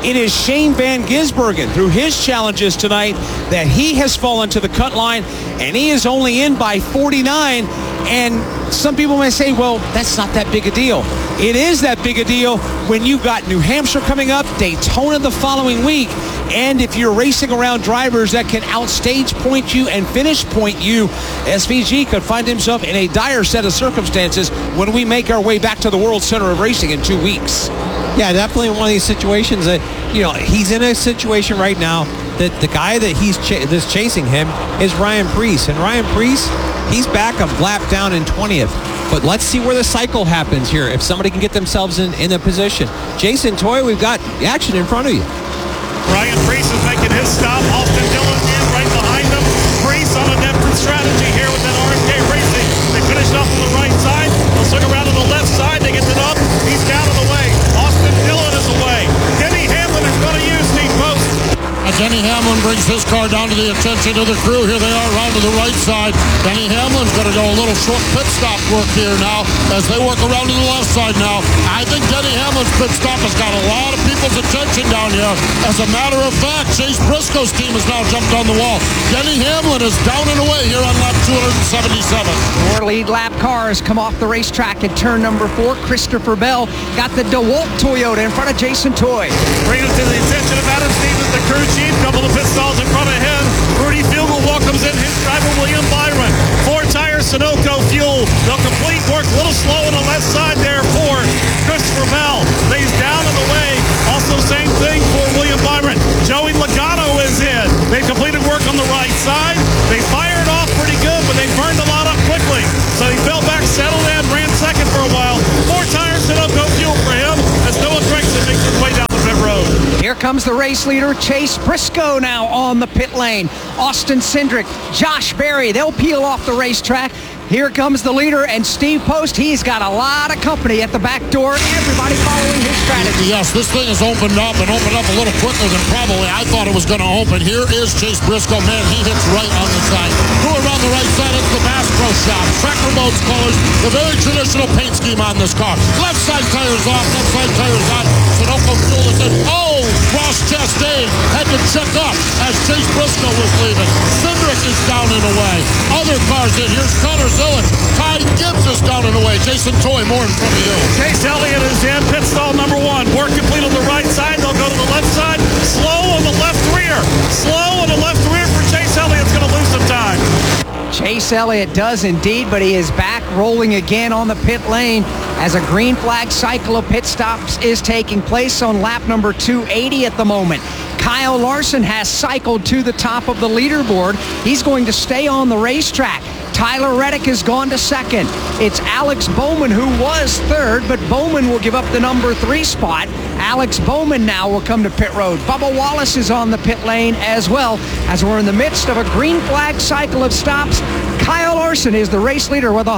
It is Shane Van Gisbergen, through his challenges tonight, that he has fallen to the cut line, and he is only in by 49. And some people may say, well, that's not that big a deal. It is that big a deal when you've got New Hampshire coming up, Daytona the following week, and if you're racing around drivers that can outstage point you and finish point you, SVG could find himself in a dire set of circumstances when we make our way back to the World Center of Racing in 2 weeks. Yeah, definitely one of these situations that, he's in a situation right now that the guy that that's chasing him is Ryan Preece. And Ryan Preece, he's back a lap down in 20th. But let's see where the cycle happens here, if somebody can get themselves in a position. Jason Toy, we've got action in front of you. Ryan Preece is making his stop. Austin Dillon in right behind him. Preece on a different strategy here with that RMK Racing. They finished off on the right side. They'll swing around on the left side. They get it up. He's down and away. Austin Dillon is away. Denny Hamlin is going to use Steve Post. Denny Hamlin brings his car down to the attention of the crew. Here they are around to the right side. Denny Hamlin's going to go a little short pit stop work here now as they work around to the left side now. I think Denny Hamlin's pit stop has got a lot of people's attention down here. As a matter of fact, Chase Briscoe's team has now jumped on the wall. Denny Hamlin is down and away here on lap 277. Four lead lap cars come off the racetrack at turn number 4. Christopher Bell got the DeWalt Toyota in front of Jason Toy. Bring it to the attention of Adam Stevens, the crew chief. Couple of pit stalls in front of him. Rudy Fugle welcomes in his driver, William Byron. 4 tires, Sunoco fuel. They'll complete work a little slow on the left side there for Christopher Bell. He's down and away. Also same thing for William Byron. Joey Logano is in. They completed work on the right side. They fired off pretty good, but they burned a lot up quickly. So he fell back, settled in, ran second for a while. 4 tires, Sunoco fuel for him as Noah Gregson makes his way down the pit road. Here comes the race leader, Chase Briscoe, now on the pit lane. Austin Cindric, Josh Berry, they'll peel off the racetrack. Here comes the leader, and Steve Post. He's got a lot of company at the back door. Everybody following his strategy. Yes, this thing has opened up a little quicker than probably I thought it was going to open. Here is Chase Briscoe. Man, he hits right on the side. Go around the right side into the Bass Pro Shop. Tracker Boats colors, the very traditional paint scheme on this car. Left side tires off, left side tires on. Sunoco fuel is in. Oh, Ross Chastain had to check up as Chase Briscoe was leaving. Cindric is down and away. Other cars in. Here's Connor Zillett. Ty Gibbs is down and away. Jason Toy more in front of you. Chase Elliott is in pit stall number 1. Work complete on the right side. They'll go to the left side. Slow on the left rear. Slow on the left rear for Chase Elliott. It's going to lose some time. Chase Elliott does indeed, but he is back rolling again on the pit lane as a green flag cycle of pit stops is taking place on lap number 280 at the moment. Kyle Larson has cycled to the top of the leaderboard. He's going to stay on the racetrack. Tyler Reddick has gone to second. It's Alex Bowman who was third, but Bowman will give up the number 3 spot. Alex Bowman now will come to pit road. Bubba Wallace is on the pit lane as well as we're in the midst of a green flag cycle of stops. Kyle Larson is the race leader with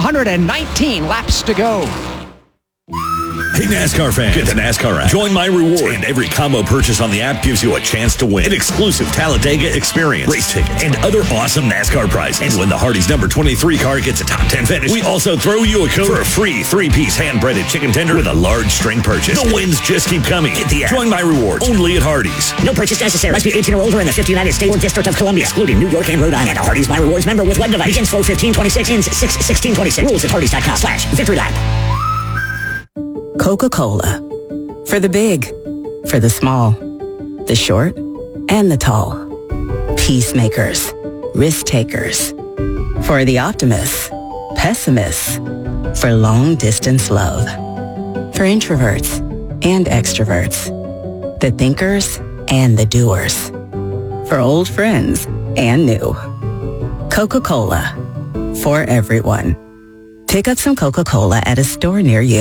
119 laps to go. Hey, NASCAR fans, get the NASCAR app. Join My Rewards, and every combo purchase on the app gives you a chance to win an exclusive Talladega experience, race ticket, and other awesome NASCAR prizes. And when the Hardee's number 23 car gets a top 10 finish, we also throw you a code for a free 3-piece hand-breaded chicken tender with a large string purchase. The wins just keep coming. Hit the app. Join My Rewards, only at Hardee's. No purchase necessary. Must be 18 or older in the 50 United States or District of Columbia, excluding New York and Rhode Island. A Hardee's My Rewards member with web device. Begins 4/15/26, ends 6/16/26. Rules at Hardee's.com/Victory Lap. Coca-Cola. For the big, for the small, the short, and the tall. Peacemakers, risk takers. For the optimists, pessimists. For long distance love. For introverts and extroverts. The thinkers and the doers. For old friends and new. Coca-Cola. For everyone. Pick up some Coca-Cola at a store near you.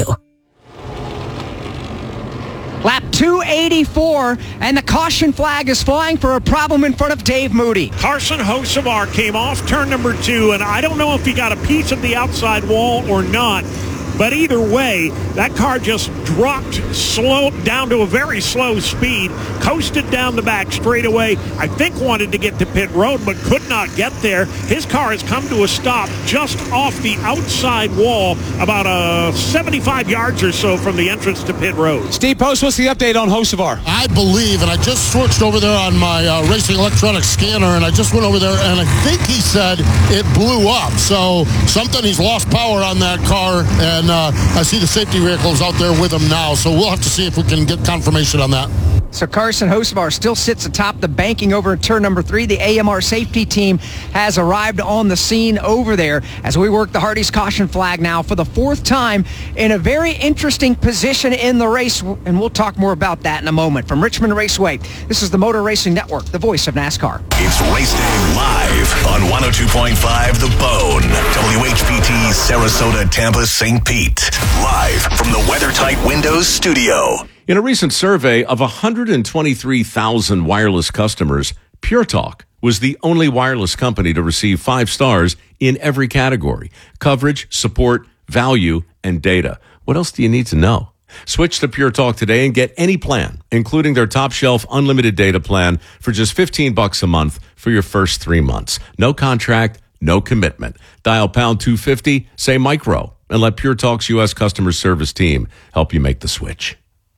Lap 284, and the caution flag is flying for a problem in front of Dave Moody. Carson Hocevar came off turn number 2, and I don't know if he got a piece of the outside wall or not, But either way, that car just dropped slow down to a very slow speed, coasted down the back straightaway. I think wanted to get to pit road, but could not get there. His car has come to a stop just off the outside wall, about 75 yards or so from the entrance to pit road. Steve Post, what's the update on Hocevar? I believe, and I just switched over there on my Racing Electronics scanner, and I just went over there, and I think he said it blew up. So he's lost power on that car, and I see the safety vehicles out there with him now. So we'll have to see if we can get confirmation on that. So Carson Hocevar still sits atop the banking over in turn number 3. The AMR safety team has arrived on the scene over there as we work the Hardy's caution flag now for the 4th time in a very interesting position in the race, and we'll talk more about that in a moment. From Richmond Raceway, this is the Motor Racing Network, the voice of NASCAR. It's Race Day live on 102.5 The Bone, WHPT, Sarasota, Tampa, St. Pete. Live from the WeatherTight Windows studio. In a recent survey of 123,000 wireless customers, Pure Talk was the only wireless company to receive 5 stars in every category: coverage, support, value, and data. What else do you need to know? Switch to Pure Talk today and get any plan, including their top shelf unlimited data plan for just $15 a month for your first 3 months. No contract, no commitment. Dial pound 250, say micro, and let Pure Talk's U.S. customer service team help you make the switch.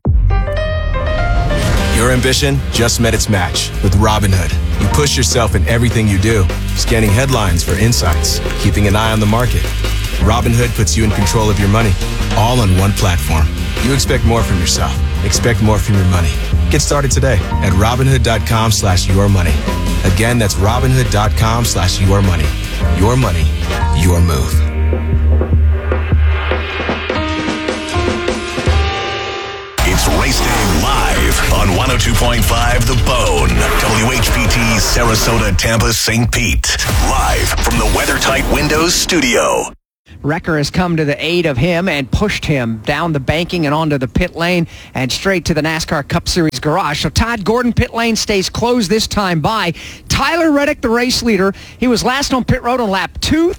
Your ambition just met its match with Robinhood. You push yourself in everything you do, scanning headlines for insights, keeping an eye on the market. Robinhood puts you in control of your money, all on one platform. You expect more from yourself. Expect more from your money. Get started today at Robinhood.com/yourmoney. Again, that's Robinhood.com/yourmoney. Your money, your move. It's Race Day live on 102.5 The Bone, WHPT, Sarasota, Tampa, St. Pete. Live from the WeatherTight Windows studio. Wrecker has come to the aid of him and pushed him down the banking and onto the pit lane and straight to the NASCAR Cup Series garage. So Todd Gordon pit lane stays closed this time by Tyler Reddick, the race leader. He was last on pit road on lap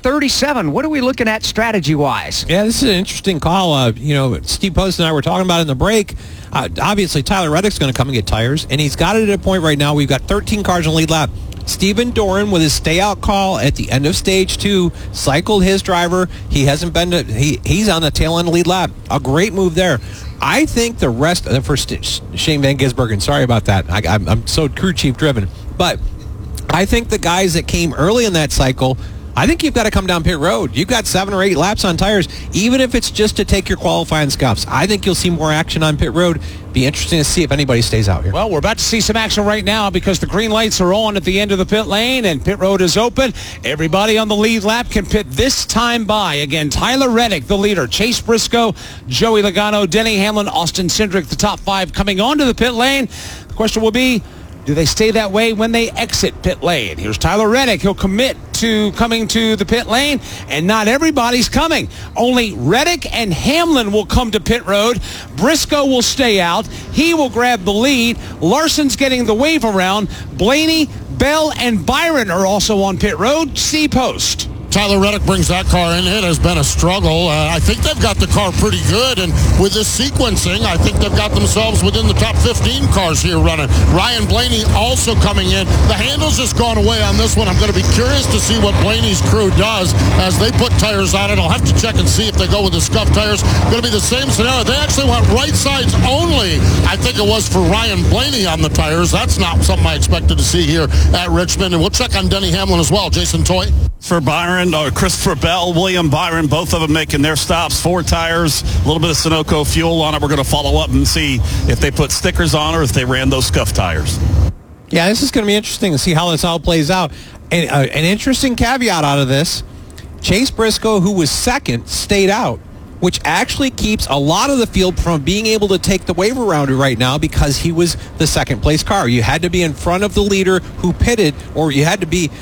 237. What are we looking at strategy-wise? Yeah, this is an interesting call. Steve Post and I were talking about it in the break. Obviously, Tyler Reddick's going to come and get tires, and he's got it at a point right now. We've got 13 cars in the lead lap. Stephen Doran, with his stay-out call at the end of stage 2, cycled his driver. He hasn't been he's on the tail end of the lead lap. A great move there. I think the rest for Shane Van Gisbergen. Sorry about that. I'm so crew chief driven, but I think the guys that came early in that cycle, I think you've got to come down pit road. You've got 7 or 8 laps on tires, even if it's just to take your qualifying scuffs. I think you'll see more action on pit road. Be interesting to see if anybody stays out here. Well, we're about to see some action right now because the green lights are on at the end of the pit lane and pit road is open. Everybody on the lead lap can pit this time by. Again, Tyler Reddick, the leader. Chase Briscoe, Joey Logano, Denny Hamlin, Austin Cindric, the top 5 coming onto the pit lane. The question will be, do they stay that way when they exit pit lane? Here's Tyler Reddick. He'll commit to coming to the pit lane, and not everybody's coming. Only Reddick and Hamlin will come to pit road. Briscoe will stay out. He will grab the lead. Larson's getting the wave around. Blaney, Bell, and Byron are also on pit road. C post. Tyler Reddick brings that car in. It has been a struggle. I think they've got the car pretty good, and with this sequencing, I think they've got themselves within the top 15 cars here running. Ryan Blaney also coming in. The handle's just gone away on this one. I'm going to be curious to see what Blaney's crew does as they put tires on it. I'll have to check and see if they go with the scuff tires. Going to be the same scenario. They actually went right sides only. I think it was for Ryan Blaney on the tires. That's not something I expected to see here at Richmond. And we'll check on Denny Hamlin as well. Jason Toy. For Byron, Christopher Bell, William Byron, both of them making their stops. 4 tires, a little bit of Sunoco fuel on it. We're going to follow up and see if they put stickers on or if they ran those scuff tires. Yeah, this is going to be interesting to see how this all plays out. And an interesting caveat out of this, Chase Briscoe, who was second, stayed out, which actually keeps a lot of the field from being able to take the wave arounder right now because he was the second place car. You had to be in front of the leader who pitted, or you had to be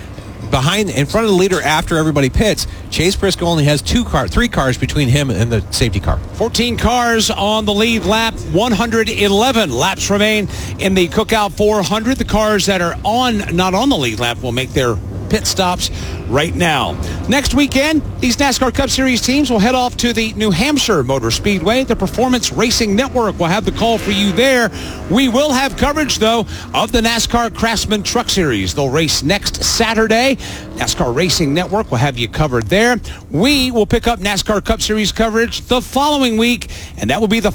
in front of the leader after everybody pits. Chase Briscoe only has 3 cars between him and the safety car. 14 cars on the lead lap. 111 laps remain in the Cookout 400. The cars that are not on the lead lap will make their pit stops right now. Next weekend, these NASCAR Cup Series teams will head off to the New Hampshire Motor Speedway. The Performance Racing Network will have the call for you there. We will have coverage, though, of the NASCAR Craftsman Truck Series. They'll race next Saturday. NASCAR Racing Network will have you covered there. We will pick up NASCAR Cup Series coverage the following week, and that will be the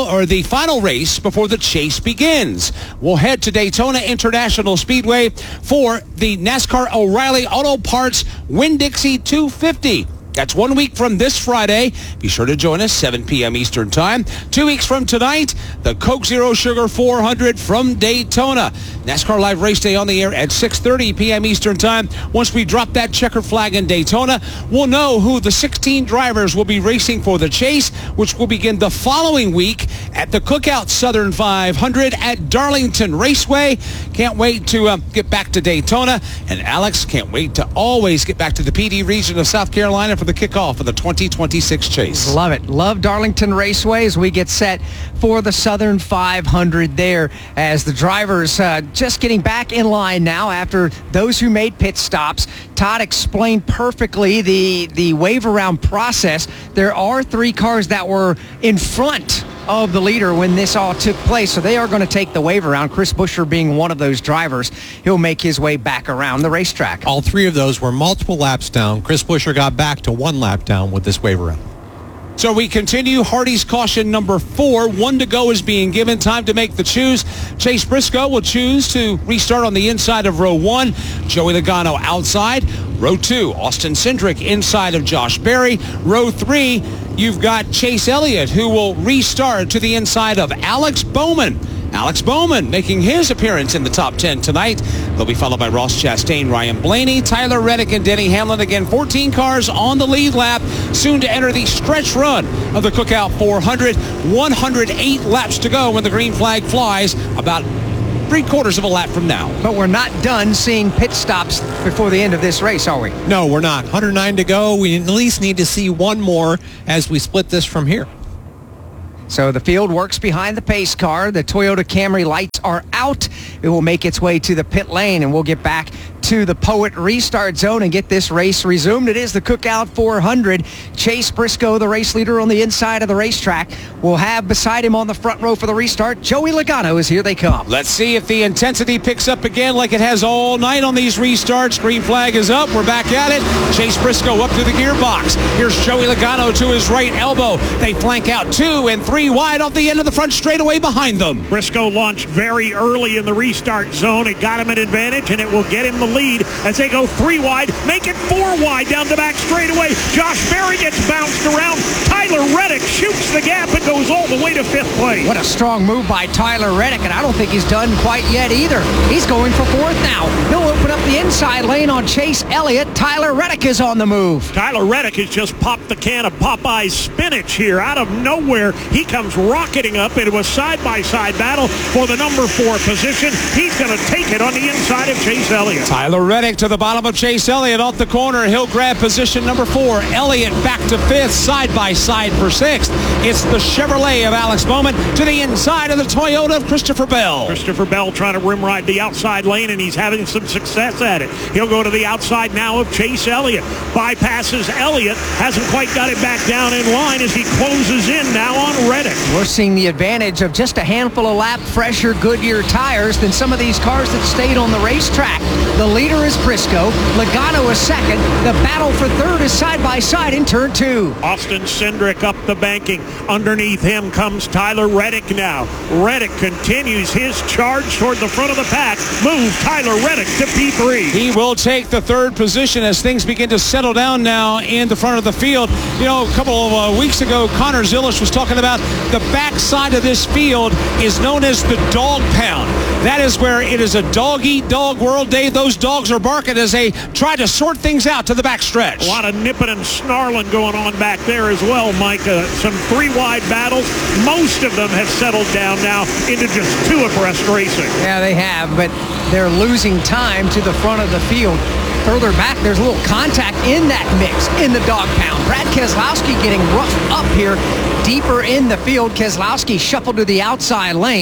final race before the chase begins. We'll head to Daytona International Speedway for the NASCAR O'Reilly Auto Parts Winn-Dixie 250. That's 1 week from this Friday. Be sure to join us, 7 p.m. Eastern Time. 2 weeks from tonight, the Coke Zero Sugar 400 from Daytona. NASCAR Live Race Day on the air at 6:30 p.m. Eastern Time. Once we drop that checker flag in Daytona, we'll know who the 16 drivers will be racing for the chase, which will begin the following week at the Cookout Southern 500 at Darlington Raceway. Can't wait to get back to Daytona. And Alex, can't wait to always get back to the PD region of South Carolina for the kickoff of the 2026 chase. Love it. Love Darlington Raceway as we get set for the Southern 500 there, as the drivers just getting back in line now after those who made pit stops. Todd explained perfectly the wave around process. There are 3 cars that were in front of the leader when this all took place, so they are going to take the wave around. Chris Buescher being one of those drivers. He'll make his way back around the racetrack. All 3 of those were multiple laps down. Chris Buescher got back to 1 lap down with this wave around. So we continue. Hardy's caution number 4. 1 to go is being given. Time to make the choose. Chase Briscoe will choose to restart on the inside of row 1. Joey Logano outside. Row 2, Austin Cindric inside of Josh Berry. Row 3, you've got Chase Elliott, who will restart to the inside of Alex Bowman. Alex Bowman making his appearance in the top 10 tonight. They'll be followed by Ross Chastain, Ryan Blaney, Tyler Reddick, and Denny Hamlin. Again, 14 cars on the lead lap, soon to enter the stretch run of the Cookout 400. 108 laps to go when the green flag flies, about 3/4 of a lap from now. But we're not done seeing pit stops before the end of this race, are we? No, we're not. 109 to go. We at least need to see 1 more as we split this from here. So the field works behind the pace car. The Toyota Camry lights are out. It will make its way to the pit lane, and we'll get back to the Poet restart zone and get this race resumed. It is the Cookout 400. Chase Briscoe, the race leader on the inside of the racetrack, will have beside him on the front row for the restart, Joey Logano. As here they come. Let's see if the intensity picks up again like it has all night on these restarts. Green flag is up. We're back at it. Chase Briscoe up to the gearbox. Here's Joey Logano to his right elbow. They flank out 2 and 3 wide off the end of the front straightaway behind them. Briscoe launched very early in the restart zone. It got him an advantage, and it will get him the lead as they go 3 wide, make it 4 wide down the back straightaway. Josh Berry gets bounced around. Tyler Reddick shoots the gap and goes all the way to 5th place. What a strong move by Tyler Reddick, and I don't think he's done quite yet either. He's going for 4th now. He'll open up the inside lane on Chase Elliott. Tyler Reddick is on the move. Tyler Reddick has just popped the can of Popeye's spinach here out of nowhere. He comes rocketing up into a side-by-side battle for the number 4 position. He's going to take it on the inside of Chase Elliott. Tyler Reddick to the bottom of Chase Elliott off the corner. He'll grab position number 4. Elliott back to 5th, side-by-side for 6th. It's the Chevrolet of Alex Bowman to the inside of the Toyota of Christopher Bell. Christopher Bell trying to rim ride the outside lane, and he's having some success at it. He'll go to the outside now of Chase Elliott. Bypasses Elliott. Hasn't quite got it back down in line as he closes in now on Reddick. We're seeing the advantage of just a handful of lap fresher Goodyear tires than some of these cars that stayed on the racetrack. The leader is Briscoe. Logano is 2nd. The battle for 3rd is side-by-side in turn 2. Austin Cindric up the banking. Underneath him comes Tyler Reddick now. Reddick continues his charge toward the front of the pack. Moves Tyler Reddick to P3. He will take the 3rd position as things begin to settle down now in the front of the field. You know, a couple of weeks ago, Connor Zilish was talking about the backside of this field is known as the dog pound. That is where it is a dog-eat-dog world day. Those dogs are barking as they try to sort things out to the backstretch. A lot of nipping and snarling going on back there as well, Mike. Some 3 wide battles. Most of them have settled down now into just 2 abreast racing. Yeah, they have, but they're losing time to the front of the field. Further back, there's a little contact in that mix in the dog pound. Brad Keselowski getting roughed up here deeper in the field. Keselowski shuffled to the outside lane,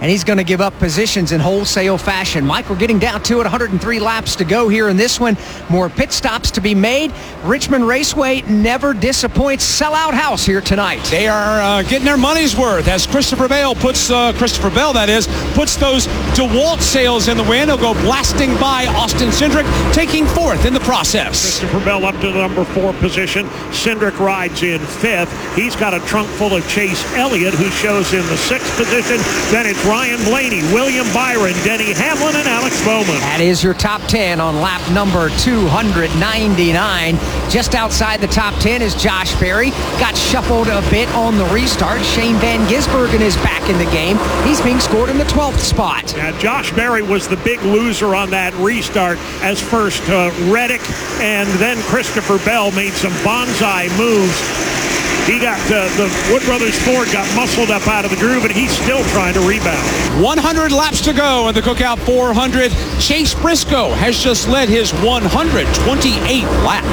and he's going to give up positions in wholesale fashion. Mike, we're getting down to it. 103 laps to go here in this one. More pit stops to be made. Richmond Raceway never disappoints. Sellout house here tonight. They are getting their money's worth as Christopher Bell puts those DeWalt sails in the wind. He'll go blasting by Austin Cindric, taking fourth in the process. Christopher Bell up to the number 4 position. Cindric rides in 5th. He's got a trunk full of Chase Elliott, who shows in the 6th position. Then it's Ryan Blaney, William Byron, Denny Hamlin, and Alex Bowman. That is your top 10 on lap number 299. Just outside the top 10 is Josh Berry. Got shuffled a bit on the restart. Shane Van Gisbergen is back in the game. He's being scored in the 12th spot. Now, Josh Berry was the big loser on that restart, as first Reddick and then Christopher Bell made some bonsai moves. He got the Wood Brothers Ford got muscled up out of the groove, and he's still trying to rebound. 100 laps to go in the Cookout 400. Chase Briscoe has just led his 128th lap.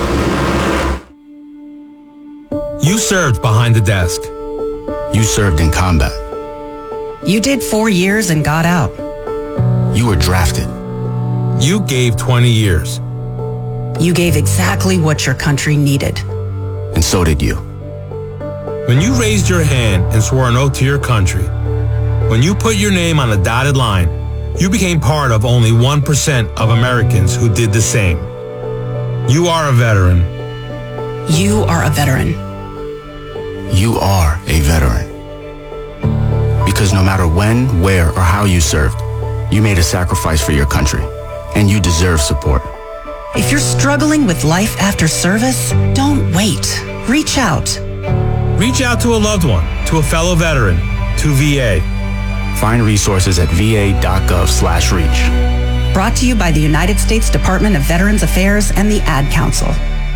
You served behind the desk. You served in combat. You did 4 years and got out. You were drafted. You gave 20 years. You gave exactly what your country needed. And so did you. When you raised your hand and swore an oath to your country, when you put your name on a dotted line, you became part of only 1% of Americans who did the same. You are a veteran. You are a veteran. You are a veteran. Because no matter when, where, or how you served, you made a sacrifice for your country, and you deserve support. If you're struggling with life after service, don't wait. Reach out. Reach out to a loved one, to a fellow veteran, to VA. Find resources at va.gov/reach. Brought to you by the United States Department of Veterans Affairs and the Ad Council.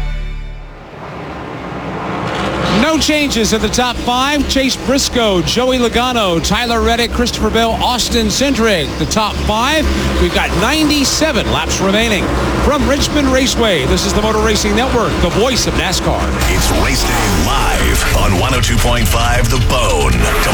No changes at the top 5. Chase Briscoe, Joey Logano, Tyler Reddick, Christopher Bell, Austin Cindric. The top 5. We've got 97 laps remaining. From Richmond Raceway, this is the Motor Racing Network, the voice of NASCAR. It's Race Day live on 102.5 The Bone.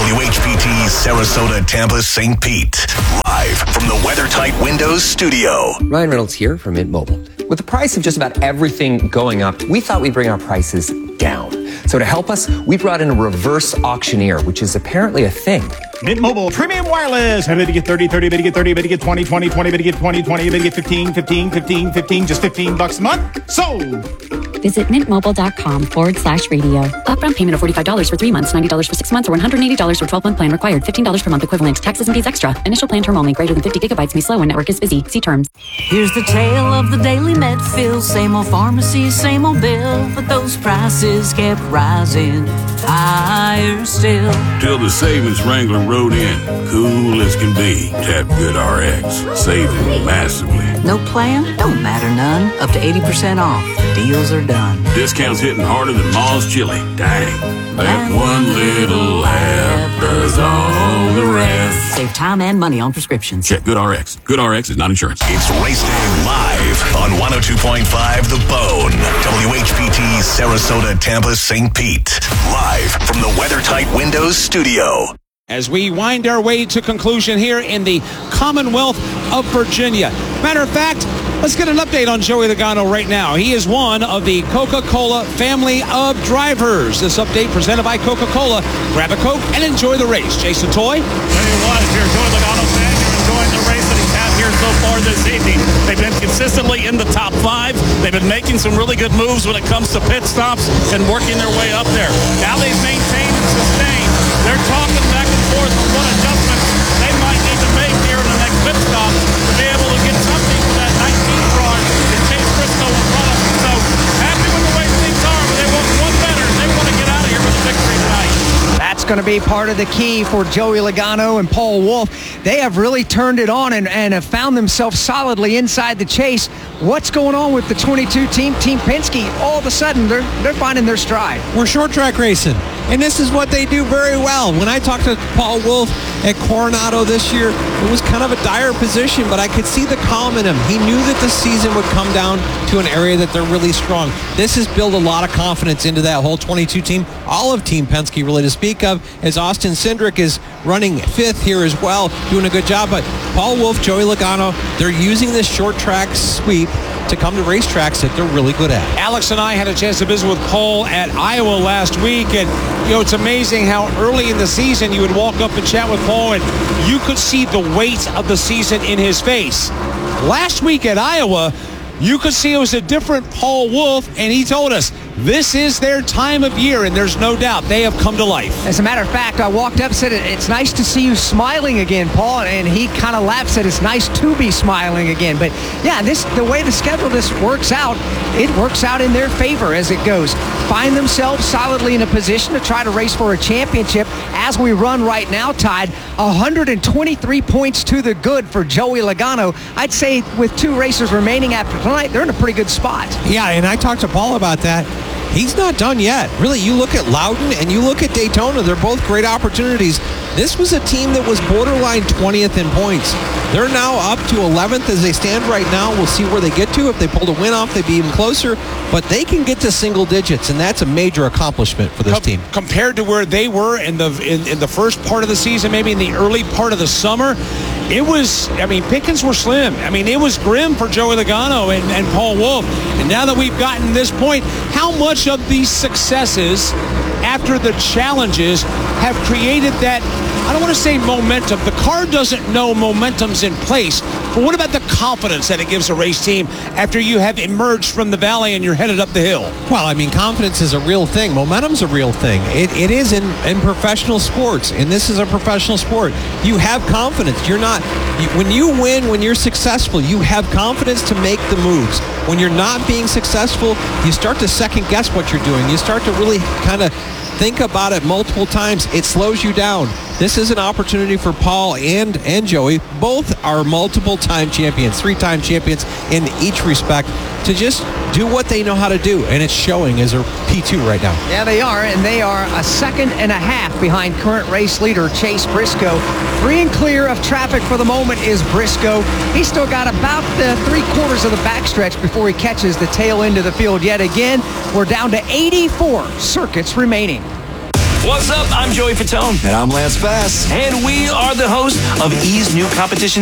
WHPT, Sarasota, Tampa, St. Pete. Live from the WeatherTight Windows studio. Ryan Reynolds here from Mint Mobile. With the price of just about everything going up, we thought we'd bring our prices down. So to help us, we brought in a reverse auctioneer, which is apparently a thing. Mint Mobile Premium Wireless. How did you get 30, 30, better get 30, better get 20, 20, 20, better get 20, 20, better get 15, 15, 15, 15, just $15 a month? Sold! Visit mintmobile.com/radio. Upfront payment of $45 for 3 months, $90 for 6 months, or $180 for 12-month plan required. $15 per month equivalent. Taxes and fees extra. Initial plan term only. Greater than 50 gigabytes may slow when network is busy. See terms. Here's the tale of the daily med fill. Same old pharmacy, same old bill. But those prices kept rising higher still. Till the savings wrangler rode in. Cool as can be. Tap GoodRx. Saving massively. No plan? Don't matter none. Up to 80% off. Deals are done. Discounts hitting harder than Ma's chili. Dang. That one little app does all the rest. Save time and money on prescriptions. Check GoodRx. GoodRx is not insurance. It's Race Day live on 102.5 The Bone. WHPT, Sarasota, Tampa, St. Pete. Live from the WeatherTight Windows studio. As we wind our way to conclusion here in the Commonwealth of Virginia. Matter of fact, let's get an update on Joey Logano right now. He is one of the Coca-Cola family of drivers. This update presented by Coca-Cola. Grab a Coke and enjoy the race. Jason Toy. Tell you what, if you're a Joey Logano fan, you're enjoying the race that he's had here so far this evening. They've been consistently in the top 5. They've been making some really good moves when it comes to pit stops and working their way up there. Now they've maintained and sustained. They're talking back and forth on what adjustments they might need to make here in the next pit stop to be able to get something for that 19th car and Chase Briscoe in front of them. So happy with the way things are, but they want one better. They want to get out of here with a victory tonight. That's going to be part of the key for Joey Logano and Paul Wolfe. They have really turned it on and have found themselves solidly inside the chase. What's going on with the 22 team, Team Penske? All of a sudden, they're finding their stride. We're short track racing. And this is what they do very well. When I talked to Paul Wolf at Coronado this year, it was kind of a dire position, but I could see the calm in him. He knew that the season would come down to an area that they're really strong. This has built a lot of confidence into that whole 22 team, all of Team Penske really to speak of, as Austin Cindric is running fifth here as well, doing a good job. But Paul Wolf, Joey Logano, they're using this short track sweep to come to racetracks that they're really good at. Alex and I had a chance to visit with Paul at Iowa last week, and it's amazing how early in the season you would walk up and chat with Paul and you could see the weight of the season in his face. Last week at Iowa, you could see it was a different Paul Wolf, and he told us this is their time of year, and there's no doubt they have come to life. As a matter of fact, I walked up and said, it's nice to see you smiling again, Paul, and he kind of laughed, said it's nice to be smiling again. But yeah, the way the schedule this works out, it works out in their favor as it goes. Find themselves solidly in a position to try to race for a championship as we run right now, tied 123 points to the good for Joey Logano. I'd say with 2 races remaining after tonight, they're in a pretty good spot. Yeah, and I talked to Paul about that. He's not done yet. Really, you look at Loudon and you look at Daytona, they're both great opportunities. This was a team that was borderline 20th in points. They're now up to 11th as they stand right now. We'll see where they get to. If they pulled a win off, they'd be even closer. But they can get to single digits, and that's a major accomplishment for this team. Compared to where they were in the first part of the season, maybe in the early part of the summer, it was, pickings were slim. It was grim for Joey Logano and Paul Wolf. And now that we've gotten this point, how much of these successes after the challenges have created that, I don't want to say momentum. The car doesn't know momentum's in place. But what about the confidence that it gives a race team after you have emerged from the valley and you're headed up the hill? Well, confidence is a real thing. Momentum's a real thing. It is in professional sports, and this is a professional sport. You have confidence. When you win, when you're successful, you have confidence to make the moves. When you're not being successful, you start to second guess what you're doing. You start to really kind of think about it multiple times. It slows you down. This is an opportunity for Paul and Joey. Both are multiple-time champions, 3-time champions in each respect, to just do what they know how to do, and it's showing as a P2 right now. Yeah, they are, and they are a second and a half behind current race leader Chase Briscoe. Free and clear of traffic for the moment is Briscoe. He's still got about the 3/4 of the backstretch before he catches the tail end of the field yet again. We're down to 84 circuits remaining. What's up? I'm Joey Fatone. And I'm Lance Bass. And we are the host of E's new competition